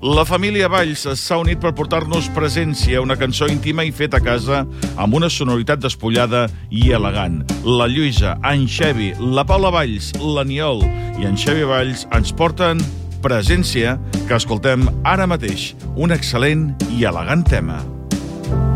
La família Valls s'ha unit per portar-nos Presència, una cançó íntima i feta a casa amb una sonoritat despullada i elegant. La Lluïsa, en Xevi, la Paula Valls, l'Aniol i en Xevi Valls ens porten Presència, que escoltem ara mateix. Un excel·lent i elegant tema.